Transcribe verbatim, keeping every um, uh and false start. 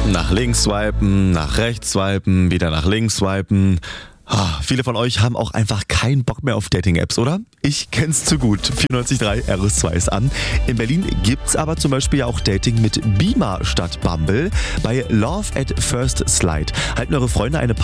Nach links swipen, nach rechts swipen, wieder nach links swipen. Ah, viele von euch haben auch einfach keinen Bock mehr auf Dating-Apps, oder? Ich kenn's zu gut. vierundneunzig Komma drei R S zwei ist an. In Berlin gibt's aber zum Beispiel ja auch Dating mit Beamer statt Bumble. Bei Love at First Slide halten eure Freunde eine